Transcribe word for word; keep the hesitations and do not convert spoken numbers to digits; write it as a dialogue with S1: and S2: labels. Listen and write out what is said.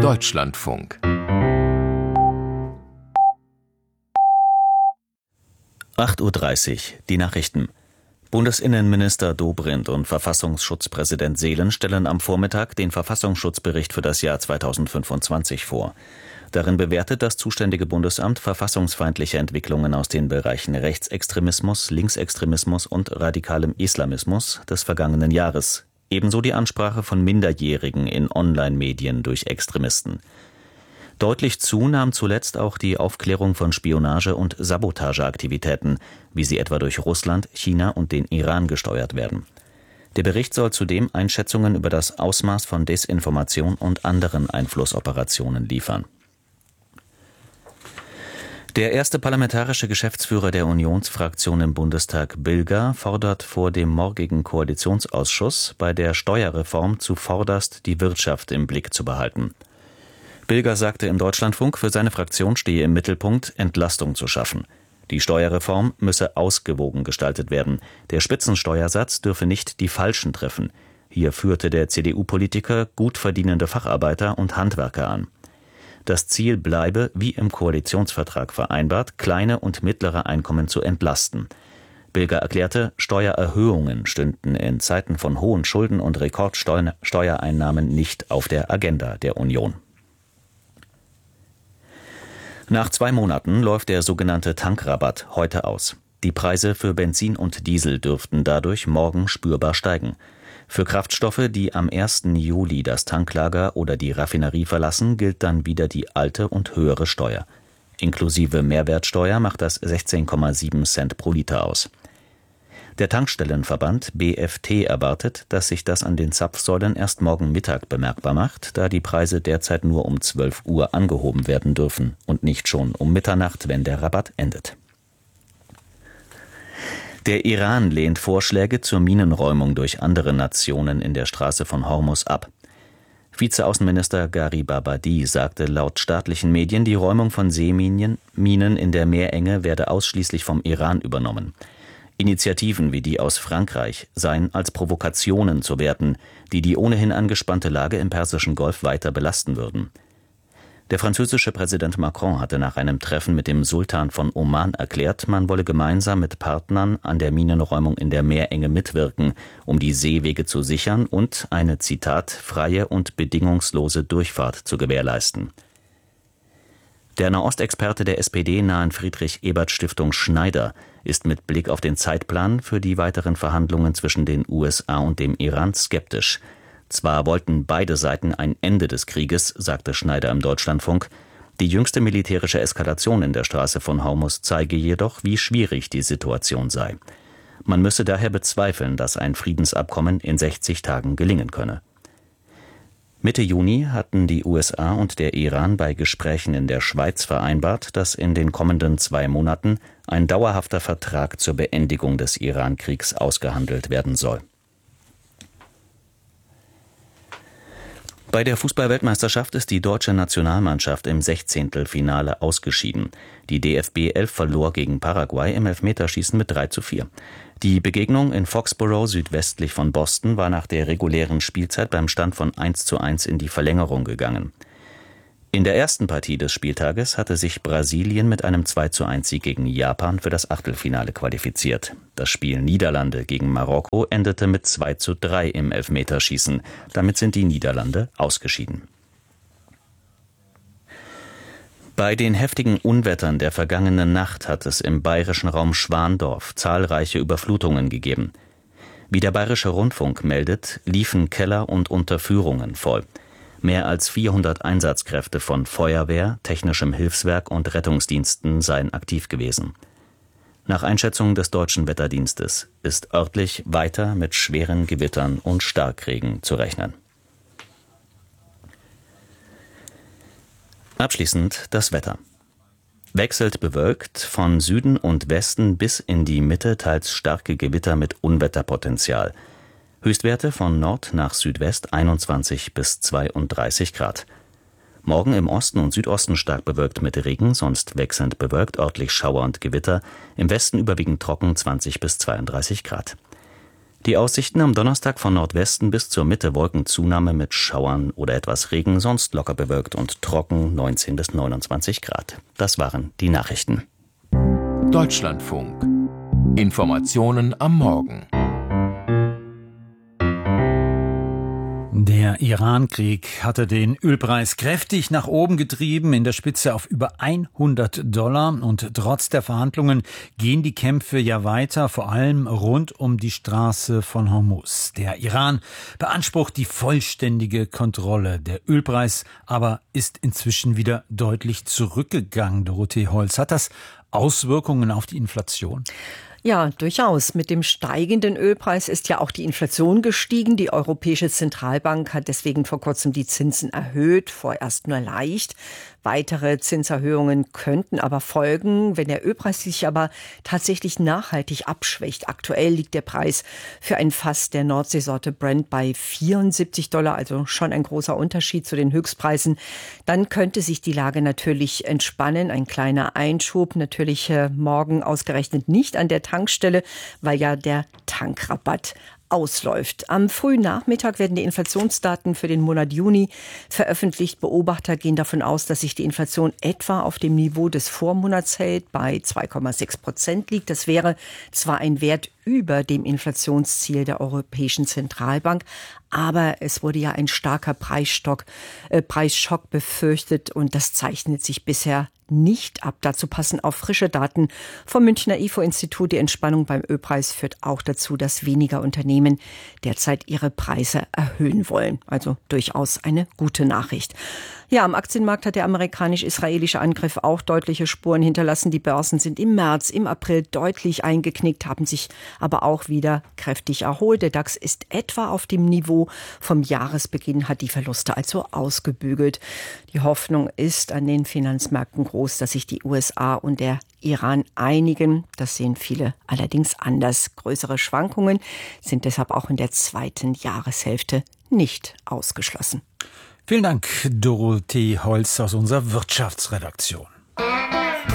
S1: Deutschlandfunk.
S2: acht Uhr dreißig, die Nachrichten. Bundesinnenminister Dobrindt und Verfassungsschutzpräsident Seelen stellen am Vormittag den Verfassungsschutzbericht für das Jahr zweitausendfünfundzwanzig vor. Darin bewertet das zuständige Bundesamt verfassungsfeindliche Entwicklungen aus den Bereichen Rechtsextremismus, Linksextremismus und radikalem Islamismus des vergangenen Jahres. Ebenso die Ansprache von Minderjährigen in Online-Medien durch Extremisten. Deutlich zu nahm zuletzt auch die Aufklärung von Spionage- und Sabotageaktivitäten, wie sie etwa durch Russland, China und den Iran gesteuert werden. Der Bericht soll zudem Einschätzungen über das Ausmaß von Desinformation und anderen Einflussoperationen liefern. Der erste parlamentarische Geschäftsführer der Unionsfraktion im Bundestag, Bilger, fordert vor dem morgigen Koalitionsausschuss, bei der Steuerreform zuvorderst die Wirtschaft im Blick zu behalten. Bilger sagte im Deutschlandfunk, für seine Fraktion stehe im Mittelpunkt, Entlastung zu schaffen. Die Steuerreform müsse ausgewogen gestaltet werden. Der Spitzensteuersatz dürfe nicht die Falschen treffen. Hier führte der C D U-Politiker gut verdienende Facharbeiter und Handwerker an. Das Ziel bleibe, wie im Koalitionsvertrag vereinbart, kleine und mittlere Einkommen zu entlasten. Bilger erklärte, Steuererhöhungen stünden in Zeiten von hohen Schulden und Rekordsteuereinnahmen nicht auf der Agenda der Union. Nach zwei Monaten läuft der sogenannte Tankrabatt heute aus. Die Preise für Benzin und Diesel dürften dadurch morgen spürbar steigen. Für Kraftstoffe, die am ersten Juli das Tanklager oder die Raffinerie verlassen, gilt dann wieder die alte und höhere Steuer. Inklusive Mehrwertsteuer macht das sechzehn Komma sieben Cent pro Liter aus. Der Tankstellenverband B F T erwartet, dass sich das an den Zapfsäulen erst morgen Mittag bemerkbar macht, da die Preise derzeit nur um zwölf Uhr angehoben werden dürfen und nicht schon um Mitternacht, wenn der Rabatt endet. Der Iran lehnt Vorschläge zur Minenräumung durch andere Nationen in der Straße von Hormuz ab. Vizeaußenminister Garibabadi sagte laut staatlichen Medien, die Räumung von Seeminen Minen in der Meerenge werde ausschließlich vom Iran übernommen. Initiativen wie die aus Frankreich seien als Provokationen zu werten, die die ohnehin angespannte Lage im Persischen Golf weiter belasten würden. Der französische Präsident Macron hatte nach einem Treffen mit dem Sultan von Oman erklärt, man wolle gemeinsam mit Partnern an der Minenräumung in der Meerenge mitwirken, um die Seewege zu sichern und eine, Zitat, freie und bedingungslose Durchfahrt zu gewährleisten. Der Nahostexperte der S P D-nahen Friedrich-Ebert-Stiftung Schneider ist mit Blick auf den Zeitplan für die weiteren Verhandlungen zwischen den U S A und dem Iran skeptisch. Zwar wollten beide Seiten ein Ende des Krieges, sagte Schneider im Deutschlandfunk, die jüngste militärische Eskalation in der Straße von Hormuz zeige jedoch, wie schwierig die Situation sei. Man müsse daher bezweifeln, dass ein Friedensabkommen in sechzig Tagen gelingen könne. Mitte Juni hatten die U S A und der Iran bei Gesprächen in der Schweiz vereinbart, dass in den kommenden zwei Monaten ein dauerhafter Vertrag zur Beendigung des Iran-Kriegs ausgehandelt werden soll. Bei der Fußball-Weltmeisterschaft ist die deutsche Nationalmannschaft im Sechzehntelfinale ausgeschieden. Die D F B elf verlor gegen Paraguay im Elfmeterschießen mit drei zu vier. Die Begegnung in Foxborough südwestlich von Boston war nach der regulären Spielzeit beim Stand von eins zu eins in die Verlängerung gegangen. In der ersten Partie des Spieltages hatte sich Brasilien mit einem zwei zu eins Sieg gegen Japan für das Achtelfinale qualifiziert. Das Spiel Niederlande gegen Marokko endete mit zwei zu drei im Elfmeterschießen. Damit sind die Niederlande ausgeschieden. Bei den heftigen Unwettern der vergangenen Nacht hat es im bayerischen Raum Schwandorf zahlreiche Überflutungen gegeben. Wie der Bayerische Rundfunk meldet, liefen Keller und Unterführungen voll. Mehr als vierhundert Einsatzkräfte von Feuerwehr, technischem Hilfswerk und Rettungsdiensten seien aktiv gewesen. Nach Einschätzung des Deutschen Wetterdienstes ist örtlich weiter mit schweren Gewittern und Starkregen zu rechnen. Abschließend das Wetter. Wechselt bewölkt, von Süden und Westen bis in die Mitte teils starke Gewitter mit Unwetterpotenzial. Höchstwerte von Nord nach Südwest einundzwanzig bis zweiunddreißig Grad. Morgen im Osten und Südosten stark bewölkt mit Regen, sonst wechselnd bewölkt, örtlich Schauer und Gewitter. Im Westen überwiegend trocken zwanzig bis zweiunddreißig Grad. Die Aussichten am Donnerstag von Nordwesten bis zur Mitte Wolkenzunahme mit Schauern oder etwas Regen, sonst locker bewölkt und trocken, neunzehn bis neunundzwanzig Grad. Das waren die Nachrichten.
S1: Deutschlandfunk. Informationen am Morgen.
S3: Der Iran-Krieg hatte den Ölpreis kräftig nach oben getrieben, in der Spitze auf über hundert Dollar. Und trotz der Verhandlungen gehen die Kämpfe ja weiter, vor allem rund um die Straße von Hormuz. Der Iran beansprucht die vollständige Kontrolle. Der Ölpreis aber ist inzwischen wieder deutlich zurückgegangen. Dorothee Holz, hat das Auswirkungen auf die Inflation?
S4: Ja, durchaus. Mit dem steigenden Ölpreis ist ja auch die Inflation gestiegen. Die Europäische Zentralbank hat deswegen vor kurzem die Zinsen erhöht, vorerst nur leicht. Weitere Zinserhöhungen könnten aber folgen, wenn der Ölpreis sich aber tatsächlich nachhaltig abschwächt. Aktuell liegt der Preis für ein Fass der Nordseesorte Brent bei vierundsiebzig Dollar, also schon ein großer Unterschied zu den Höchstpreisen. Dann könnte sich die Lage natürlich entspannen. Ein kleiner Einschub, natürlich äh, morgen ausgerechnet nicht an der Tankstelle, weil ja der Tankrabatt ausläuft. Am frühen Nachmittag werden die Inflationsdaten für den Monat Juni veröffentlicht. Beobachter gehen davon aus, dass sich die Inflation etwa auf dem Niveau des Vormonats hält, bei zwei Komma sechs Prozent liegt. Das wäre zwar ein Wert über dem Inflationsziel der Europäischen Zentralbank, aber es wurde ja ein starker Preisstock, äh, Preisschock befürchtet und das zeichnet sich bisher nicht ab. Dazu passen auch frische Daten vom Münchner I F O-Institut. Die Entspannung beim Ölpreis führt auch dazu, dass weniger Unternehmen derzeit ihre Preise erhöhen wollen. Also durchaus eine gute Nachricht. Ja, am Aktienmarkt hat der amerikanisch-israelische Angriff auch deutliche Spuren hinterlassen. Die Börsen sind im März, im April deutlich eingeknickt, haben sich aber auch wieder kräftig erholt. Der DAX ist etwa auf dem Niveau vom Jahresbeginn, hat die Verluste also ausgebügelt. Die Hoffnung ist an den Finanzmärkten groß, dass sich die U S A und der Iran einigen. Das sehen viele allerdings anders. Größere Schwankungen sind deshalb auch in der zweiten Jahreshälfte nicht ausgeschlossen.
S3: Vielen Dank, Dorothee Holz aus unserer Wirtschaftsredaktion.